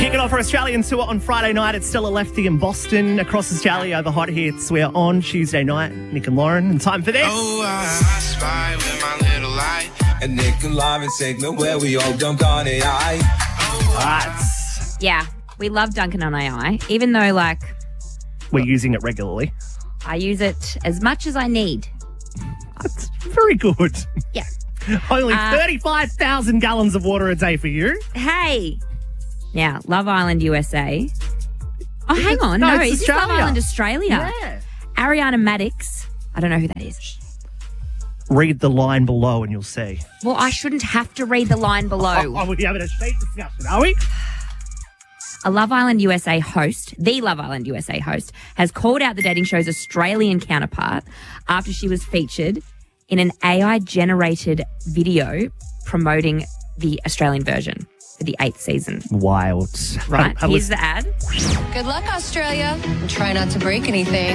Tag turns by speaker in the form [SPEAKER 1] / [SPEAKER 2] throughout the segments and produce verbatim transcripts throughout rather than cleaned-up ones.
[SPEAKER 1] Kicking off our Australian tour on Friday night. It's Stella Lefty in Boston. Across Australia, the hot hits. We're on Tuesday night. Nick and Lauren. And time for this.
[SPEAKER 2] Oh, I spy with my little light. And Nick and Lauren segment where we all dunk on A I.
[SPEAKER 1] All right.
[SPEAKER 3] Yeah, we love dunking on A I, even though, like,
[SPEAKER 1] We're using it regularly.
[SPEAKER 3] I use it as much as I need.
[SPEAKER 1] That's very good.
[SPEAKER 3] Yeah.
[SPEAKER 1] Only
[SPEAKER 3] Uh,
[SPEAKER 1] thirty-five thousand gallons of water a day for you.
[SPEAKER 3] Hey. Now, Love Island U S A. Oh, hang on.
[SPEAKER 1] No,
[SPEAKER 3] No,
[SPEAKER 1] it's
[SPEAKER 3] is this Love
[SPEAKER 1] Australia.
[SPEAKER 3] Island Australia?
[SPEAKER 1] Yeah.
[SPEAKER 3] Ariana Madix. I don't know who that is.
[SPEAKER 1] Read the line below and you'll see.
[SPEAKER 3] Well, I shouldn't have to read the line below.
[SPEAKER 1] Oh, we're having a sheet discussion, are we?
[SPEAKER 3] A Love Island U S A host, the Love Island U S A host, has called out the dating show's Australian counterpart after she was featured in an A I-generated video promoting the Australian version for the eighth season.
[SPEAKER 1] Wild.
[SPEAKER 3] Right,
[SPEAKER 1] I- I
[SPEAKER 3] here's
[SPEAKER 1] was-
[SPEAKER 3] the ad.
[SPEAKER 4] Good luck, Australia. And try not to break anything.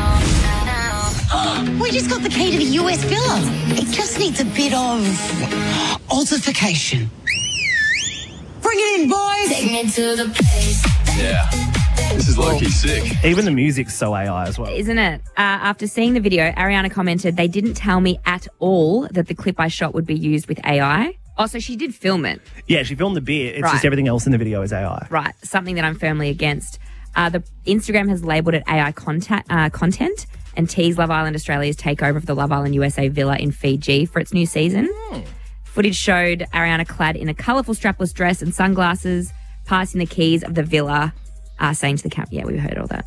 [SPEAKER 5] We just got the key to the U S villa. It just needs a bit of altercation. Bring it in, boys.
[SPEAKER 4] Take me to the place.
[SPEAKER 6] Yeah. This is low-key sick.
[SPEAKER 1] Even the music's so A I as well.
[SPEAKER 3] Isn't it? Uh, after seeing the video, Ariana commented, they didn't tell me at all that the clip I shot would be used with A I. Oh, so she did film it.
[SPEAKER 1] Yeah, she filmed the bit. It's
[SPEAKER 3] Right.
[SPEAKER 1] just everything else in the video is A I.
[SPEAKER 3] Right, something that I'm firmly against. Uh, the Instagram has labelled it A I content, uh, content and teased Love Island Australia's takeover of the Love Island U S A villa in Fiji for its new season.
[SPEAKER 1] Mm.
[SPEAKER 3] Footage showed Ariana clad in a colourful strapless dress and sunglasses, passing the keys of the villa, uh, saying to the camera, yeah, we heard all that.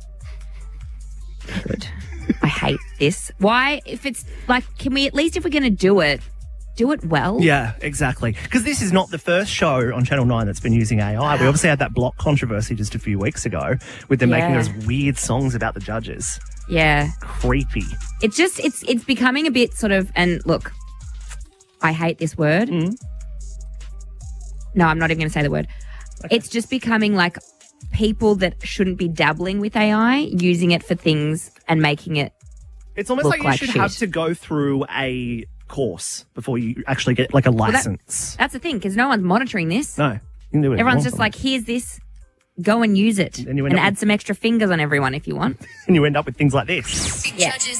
[SPEAKER 3] Good. I hate this. Why? If it's like, can we at least, if we're going to do it, do it well?
[SPEAKER 1] Yeah, exactly. Because this is not the first show on Channel nine that's been using A I. We obviously had that block controversy just a few weeks ago with them making
[SPEAKER 3] Yeah.
[SPEAKER 1] those weird songs about the judges.
[SPEAKER 3] Yeah.
[SPEAKER 1] Creepy.
[SPEAKER 3] It just, it's it's becoming a bit sort of, and look, I hate this word.
[SPEAKER 1] Mm.
[SPEAKER 3] No, I'm not even going to say the word.
[SPEAKER 1] Okay.
[SPEAKER 3] It's just becoming like people that shouldn't be dabbling with A I, using it for things and making it.
[SPEAKER 1] It's almost
[SPEAKER 3] Look
[SPEAKER 1] like you
[SPEAKER 3] like
[SPEAKER 1] should
[SPEAKER 3] shit.
[SPEAKER 1] have to go through a course before you actually get like a
[SPEAKER 3] that-
[SPEAKER 1] license.
[SPEAKER 3] That's the thing, because no one's monitoring this.
[SPEAKER 1] no. You can do it
[SPEAKER 3] Everyone's just like, here's this, go and use it.
[SPEAKER 1] And you end
[SPEAKER 3] And
[SPEAKER 1] up
[SPEAKER 3] add
[SPEAKER 1] with-
[SPEAKER 3] some extra fingers on everyone if you want.
[SPEAKER 1] and you end up with things like this.
[SPEAKER 3] Yeah.
[SPEAKER 4] Judges